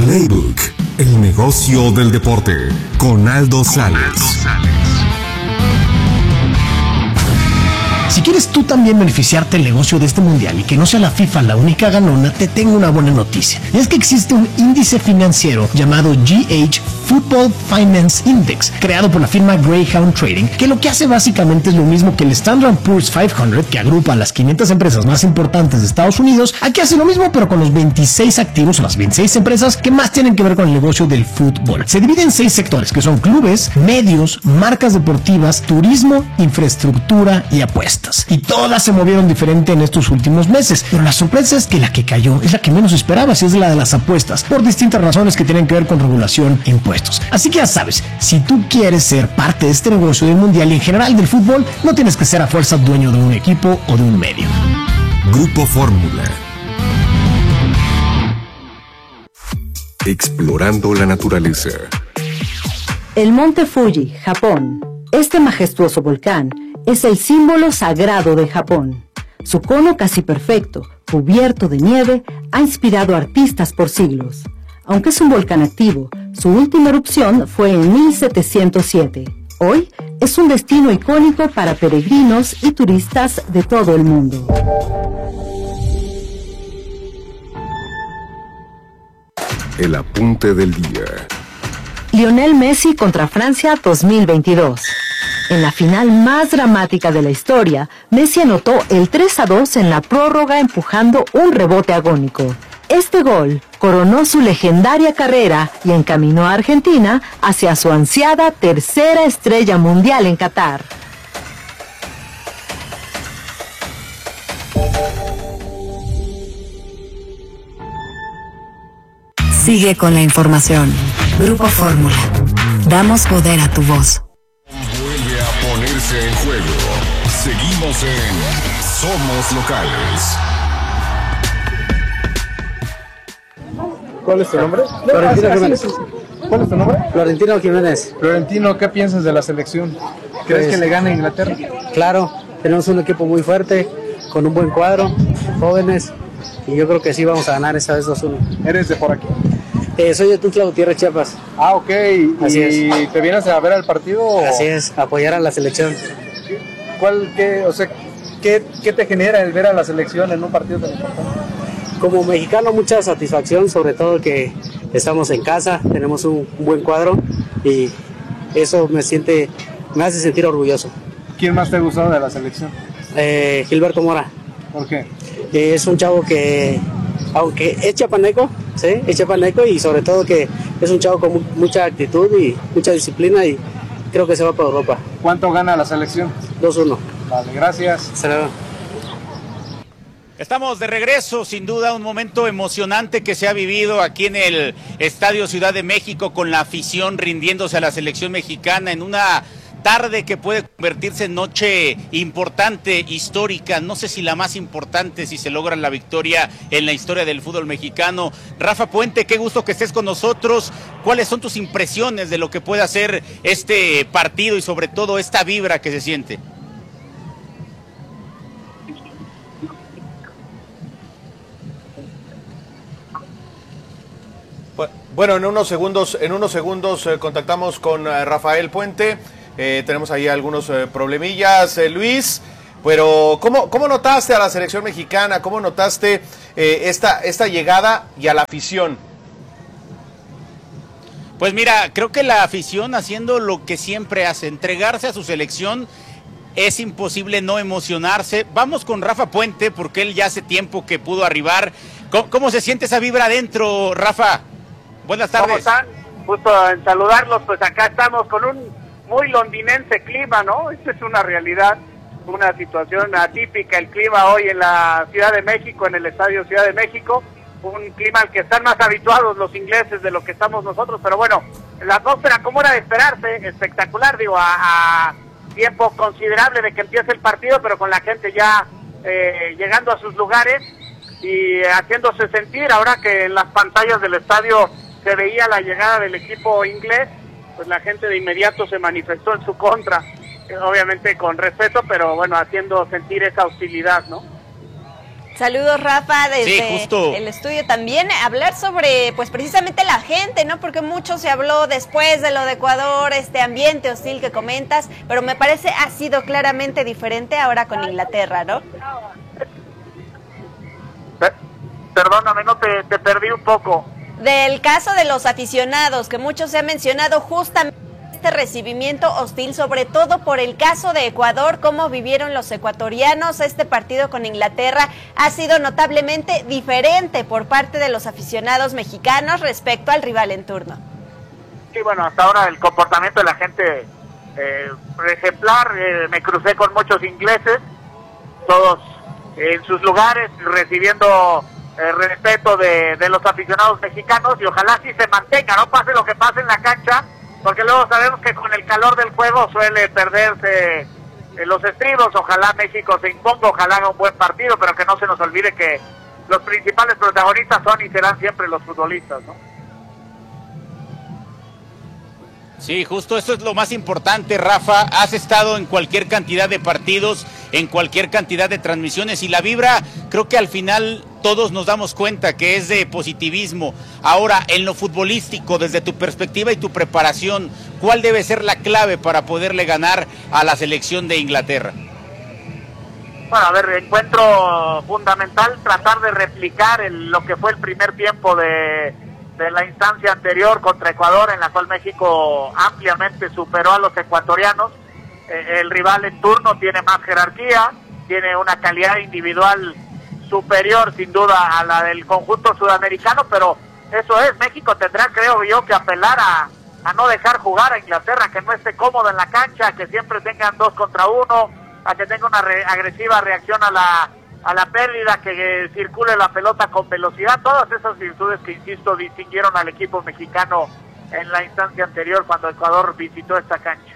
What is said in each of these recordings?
Playbook, el negocio del deporte, con Aldo Sales. Si quieres tú también beneficiarte del negocio de este mundial y que no sea la FIFA la única ganona, te tengo una buena noticia. Y es que existe un índice financiero llamado GH Football Finance Index, creado por la firma Greyhound Trading, que lo que hace básicamente es lo mismo que el Standard & Poor's 500, que agrupa a las 500 empresas más importantes de Estados Unidos. Aquí hace lo mismo, pero con los 26 activos o las 26 empresas que más tienen que ver con el negocio del fútbol. Se divide en 6 sectores, que son clubes, medios, marcas deportivas, turismo, infraestructura y apuestas. Y todas se movieron diferente en estos últimos meses, pero la sorpresa es que la que cayó es la que menos esperabas, y es la de las apuestas, por distintas razones que tienen que ver con regulación e impuestos. Así que ya sabes, si tú quieres ser parte de este negocio del mundial y en general del fútbol, no tienes que ser a fuerza dueño de un equipo o de un medio. Grupo Fórmula. Explorando la naturaleza. El monte Fuji, Japón. Este majestuoso volcán es el símbolo sagrado de Japón. Su cono casi perfecto, cubierto de nieve, ha inspirado a artistas por siglos. Aunque es un volcán activo, su última erupción fue en 1707. Hoy es un destino icónico para peregrinos y turistas de todo el mundo. El apunte del día. Lionel Messi contra Francia 2022. En la final más dramática de la historia, Messi anotó el 3-2 en la prórroga empujando un rebote agónico. Este gol coronó su legendaria carrera y encaminó a Argentina hacia su ansiada tercera estrella mundial en Qatar. Sigue con la información. Grupo Fórmula. Damos poder a tu voz. Vuelve a ponerse en juego. Seguimos en Somos Locales. ¿Cuál es tu nombre? Florentino Jiménez. ¿Cuál es tu nombre? Florentino Jiménez. Florentino, ¿qué piensas de la selección? ¿Crees que le gane a Inglaterra? Claro, tenemos un equipo muy fuerte, con un buen cuadro, jóvenes, y yo creo que sí vamos a ganar esta vez 2-1. ¿Eres de por aquí? Soy de Tuxtla Gutiérrez, Chiapas. Ah, ok. Así ¿Y es. te vienes a ver al partido? Así es, apoyar a la selección. ¿Qué te genera el ver a la selección en un partido tan importante? Como mexicano, mucha satisfacción, sobre todo que estamos en casa, tenemos un buen cuadro y eso me hace sentir orgulloso. ¿Quién más te ha gustado de la selección? Gilberto Mora. ¿Por qué? Es un chavo que, aunque es chapaneco, ¿sí? Es chapaneco y sobre todo que es un chavo con mucha actitud y mucha disciplina y creo que se va para Europa. ¿Cuánto gana la selección? 2-1. Vale, gracias. Hasta luego. Estamos de regreso, sin duda un momento emocionante que se ha vivido aquí en el Estadio Ciudad de México con la afición rindiéndose a la selección mexicana en una tarde que puede convertirse en noche importante, histórica, no sé si la más importante si se logra la victoria en la historia del fútbol mexicano. Rafa Puente, qué gusto que estés con nosotros. ¿Cuáles son tus impresiones de lo que puede hacer este partido y sobre todo esta vibra que se siente? Bueno, en unos segundos contactamos con Rafael Puente. Tenemos ahí algunos problemillas, Luis. Pero ¿cómo notaste a la selección mexicana? ¿Cómo notaste esta llegada y a la afición? Pues mira, creo que la afición haciendo lo que siempre hace, entregarse a su selección. Es imposible no emocionarse. Vamos con Rafa Puente porque él ya hace tiempo que pudo arribar. ¿Cómo se siente esa vibra adentro, Rafa? Buenas tardes. ¿Cómo están? Gusto en saludarlos. Pues acá estamos con un muy londinense clima, ¿no? Esta es una realidad, una situación atípica. El clima hoy en la Ciudad de México, en el Estadio Ciudad de México. Un clima al que están más habituados los ingleses de lo que estamos nosotros. Pero bueno, la atmósfera, como era de esperarse, espectacular, digo, a tiempo considerable de que empiece el partido, pero con la gente ya llegando a sus lugares y haciéndose sentir. Ahora que en las pantallas del estadio se veía la llegada del equipo inglés, pues la gente de inmediato se manifestó en su contra, obviamente con respeto, pero bueno, haciendo sentir esa hostilidad, ¿no? Saludos, Rafa, desde el estudio también. Hablar sobre, pues precisamente la gente, ¿no? Porque mucho se habló después de lo de Ecuador, este ambiente hostil que comentas, pero me parece ha sido claramente diferente ahora con Inglaterra, ¿no? Perdóname, no te perdí un poco. Del caso de los aficionados, que mucho se ha mencionado justamente este recibimiento hostil, sobre todo por el caso de Ecuador, cómo vivieron los ecuatorianos este partido con Inglaterra, ha sido notablemente diferente por parte de los aficionados mexicanos respecto al rival en turno. Sí, bueno, hasta ahora el comportamiento de la gente ejemplar, me crucé con muchos ingleses, todos en sus lugares, recibiendo respeto de los aficionados mexicanos, y ojalá sí se mantenga, no pase lo que pase en la cancha, porque luego sabemos que con el calor del juego suele perderse los estribos. Ojalá México se imponga, ojalá haga un buen partido, pero que no se nos olvide que los principales protagonistas son y serán siempre los futbolistas, ¿no? Sí, justo eso es lo más importante, Rafa. Has estado en cualquier cantidad de partidos, en cualquier cantidad de transmisiones, y la vibra, creo que al final todos nos damos cuenta que es de positivismo. Ahora, en lo futbolístico, desde tu perspectiva y tu preparación, ¿cuál debe ser la clave para poderle ganar a la selección de Inglaterra? Bueno, a ver, encuentro fundamental tratar de replicar lo que fue el primer tiempo de la instancia anterior contra Ecuador, en la cual México ampliamente superó a los ecuatorianos. El rival en turno tiene más jerarquía, tiene una calidad individual superior sin duda a la del conjunto sudamericano, pero eso es, México tendrá, creo yo, que apelar a no dejar jugar a Inglaterra, que no esté cómodo en la cancha, que siempre tengan 2 contra 1, a que tenga una agresiva reacción a la pérdida, que circule la pelota con velocidad, todas esas virtudes que, insisto, distinguieron al equipo mexicano en la instancia anterior cuando Ecuador visitó esta cancha.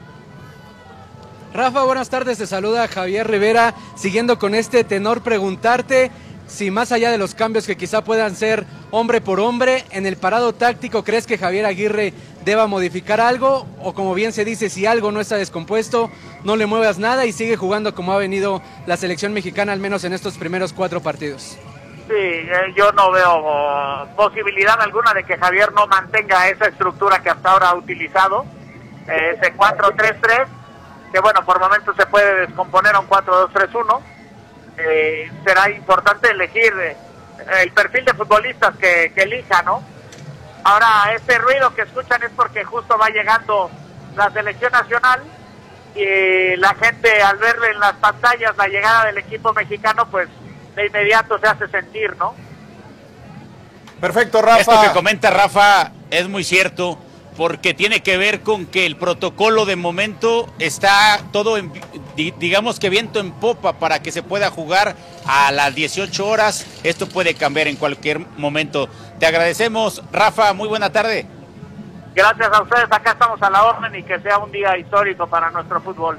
Rafa, buenas tardes, te saluda Javier Rivera, siguiendo con este tenor, preguntarte si más allá de los cambios que quizá puedan ser hombre por hombre, en el parado táctico, ¿crees que Javier Aguirre deba modificar algo? O como bien se dice, si algo no está descompuesto, no le muevas nada y sigue jugando como ha venido la selección mexicana, al menos en estos primeros 4 partidos. Sí, yo no veo posibilidad alguna de que Javier no mantenga esa estructura que hasta ahora ha utilizado, ese 4-3-3, que bueno, por momentos se puede descomponer a un 4-2-3-1. Será importante elegir el perfil de futbolistas que elija, ¿no? Ahora, este ruido que escuchan es porque justo va llegando la selección nacional, y la gente, al verle en las pantallas la llegada del equipo mexicano, pues de inmediato se hace sentir, ¿no? Perfecto, Rafa. Esto que comenta Rafa es muy cierto, porque tiene que ver con que el protocolo de momento está todo, digamos que viento en popa, para que se pueda jugar a las 18 horas. Esto puede cambiar en cualquier momento. Te agradecemos, Rafa, muy buena tarde. Gracias a ustedes, acá estamos a la orden, y que sea un día histórico para nuestro fútbol.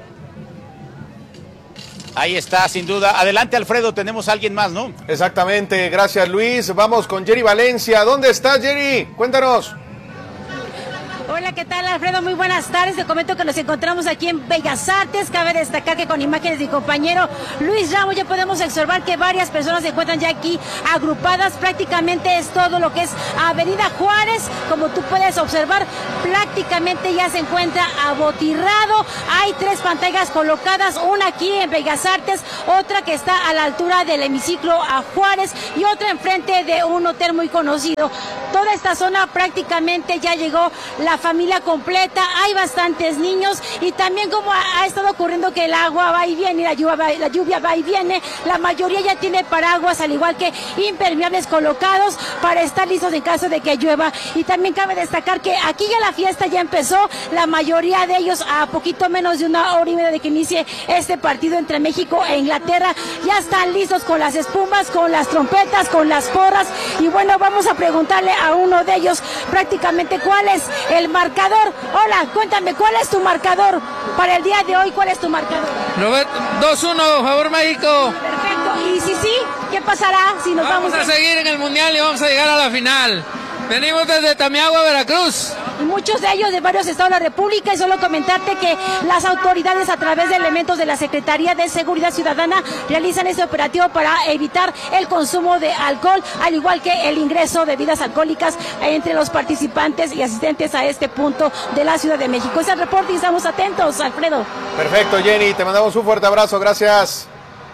Ahí está, sin duda. Adelante, Alfredo, tenemos a alguien más, ¿no? Exactamente, gracias, Luis. Vamos con Jerry Valencia. ¿Dónde estás, Jerry? Cuéntanos. Hola, ¿qué tal, Alfredo? Muy buenas tardes. Te comento que nos encontramos aquí en Bellas Artes. Cabe destacar que con imágenes de mi compañero Luis Ramos ya podemos observar que varias personas se encuentran ya aquí agrupadas. Prácticamente es todo lo que es Avenida Juárez. Como tú puedes observar, prácticamente ya se encuentra abotirrado. Hay 3 pantallas colocadas, una aquí en Bellas Artes, otra que está a la altura del hemiciclo a Juárez y otra enfrente de un hotel muy conocido. Toda esta zona prácticamente ya llegó la familia completa, hay bastantes niños, y también como ha estado ocurriendo que el agua va y viene, la lluvia va y viene, la mayoría ya tiene paraguas, al igual que impermeables colocados para estar listos en caso de que llueva. Y también cabe destacar que aquí ya la fiesta ya empezó, la mayoría de ellos a poquito menos de 1 hora y media de que inicie este partido entre México e Inglaterra, ya están listos con las espumas, con las trompetas, con las porras. Y bueno, vamos a preguntarle a uno de ellos prácticamente cuál es el marcador. Hola, cuéntame, ¿cuál es tu marcador para el día de hoy? ¿Cuál es tu marcador? 2-1, favor México. Perfecto. Y si sí, ¿qué pasará si nos vamos a seguir en el Mundial y vamos a llegar a la final? Venimos desde Tamiagua, Veracruz. Y muchos de ellos de varios estados de la República, y solo comentarte que las autoridades a través de elementos de la Secretaría de Seguridad Ciudadana realizan este operativo para evitar el consumo de alcohol, al igual que el ingreso de bebidas alcohólicas entre los participantes y asistentes a este punto de la Ciudad de México. Ese es el reporte y estamos atentos, Alfredo. Perfecto, Jenny, te mandamos un fuerte abrazo, gracias.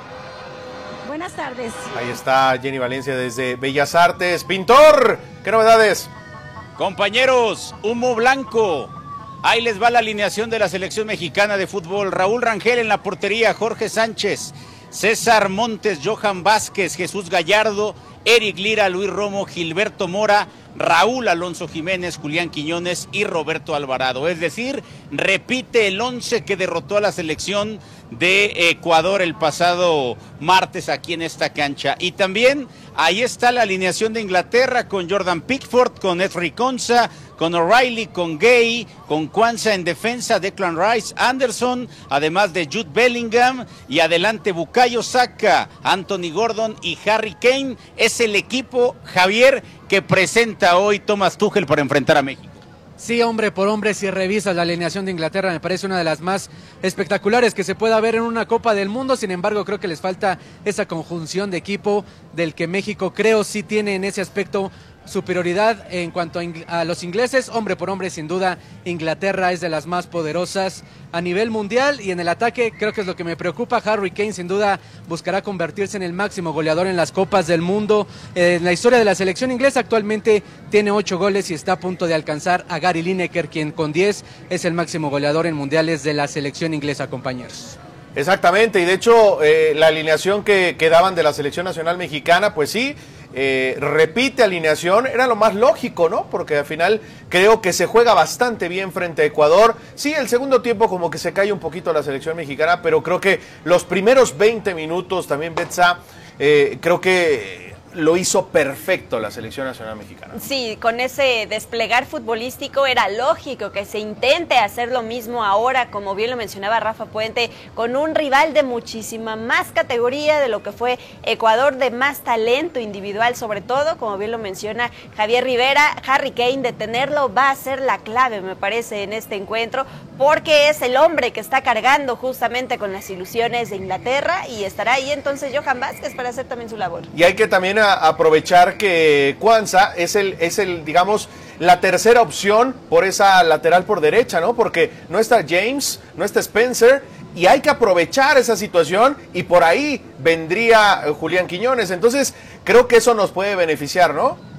Buenas tardes. Ahí está Jenny Valencia desde Bellas Artes. Pintor, ¿qué novedades? Compañeros, humo blanco. Ahí les va la alineación de la selección mexicana de fútbol. Raúl Rangel en la portería, Jorge Sánchez, César Montes, Johan Vázquez, Jesús Gallardo, Eric Lira, Luis Romo, Gilberto Mora, Raúl Alonso Jiménez, Julián Quiñones y Roberto Alvarado. Es decir, repite el 11 que derrotó a la selección de Ecuador el pasado martes aquí en esta cancha. Y también ahí está la alineación de Inglaterra con Jordan Pickford, con Ezri Konsa, con O'Reilly, con Gay, con Kwanzaa en defensa, Declan Rice, Anderson, además de Jude Bellingham, y adelante Bukayo Saka, Anthony Gordon y Harry Kane. Es el equipo, Javier, que presenta hoy Thomas Tuchel para enfrentar a México. Sí, hombre por hombre, si revisas la alineación de Inglaterra, me parece una de las más espectaculares que se pueda ver en una Copa del Mundo. Sin embargo, creo que les falta esa conjunción de equipo del que México creo sí tiene en ese aspecto superioridad en cuanto a los ingleses. Hombre por hombre, sin duda, Inglaterra es de las más poderosas a nivel mundial, y en el ataque creo que es lo que me preocupa. Harry Kane sin duda buscará convertirse en el máximo goleador en las Copas del Mundo. En la historia de la selección inglesa actualmente tiene 8 goles y está a punto de alcanzar a Gary Lineker, quien con 10 es el máximo goleador en mundiales de la selección inglesa, compañeros. Exactamente, y de hecho la alineación que daban de la selección nacional mexicana, pues sí, repite alineación, era lo más lógico, ¿no? Porque al final creo que se juega bastante bien frente a Ecuador. Sí, el segundo tiempo como que se cae un poquito la selección mexicana, pero creo que los primeros 20 minutos también, Betsa, creo que lo hizo perfecto la selección nacional mexicana. Sí, con ese desplegar futbolístico era lógico que se intente hacer lo mismo ahora, como bien lo mencionaba Rafa Puente, con un rival de muchísima más categoría de lo que fue Ecuador, de más talento individual sobre todo, como bien lo menciona Javier Rivera. Harry Kane, de tenerlo va a ser la clave, me parece, en este encuentro, porque es el hombre que está cargando justamente con las ilusiones de Inglaterra, y estará ahí entonces Johan Vázquez para hacer también su labor. Y hay que también aprovechar que Kwanzaa es el, digamos, la tercera opción por esa lateral por derecha, ¿no? Porque no está James, no está Spencer, y hay que aprovechar esa situación, y por ahí vendría Julián Quiñones. Entonces, creo que eso nos puede beneficiar, ¿no?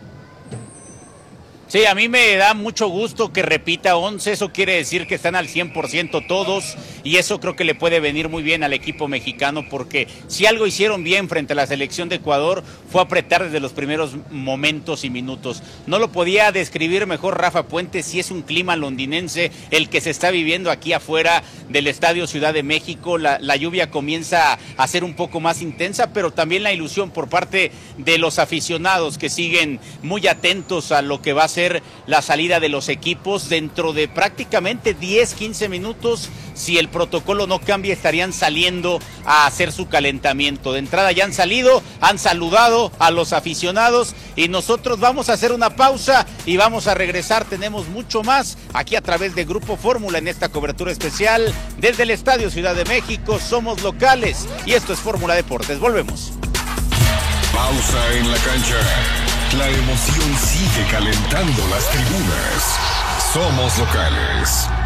Sí, a mí me da mucho gusto que repita 11, eso quiere decir que están al 100% todos, y eso creo que le puede venir muy bien al equipo mexicano, porque si algo hicieron bien frente a la selección de Ecuador fue apretar desde los primeros momentos y minutos. No lo podía describir mejor Rafa Puente, si es un clima londinense el que se está viviendo aquí afuera del Estadio Ciudad de México. La lluvia comienza a ser un poco más intensa, pero también la ilusión por parte de los aficionados que siguen muy atentos a lo que va a ser la salida de los equipos. Dentro de prácticamente 10-15 minutos, si el protocolo no cambia, estarían saliendo a hacer su calentamiento. De entrada ya han salido, han saludado a los aficionados, y nosotros vamos a hacer una pausa y vamos a regresar. Tenemos mucho más aquí a través de Grupo Fórmula en esta cobertura especial desde el Estadio Ciudad de México. Somos locales y esto es Fórmula Deportes. Volvemos. Pausa en la cancha. La emoción sigue calentando las tribunas. Somos locales.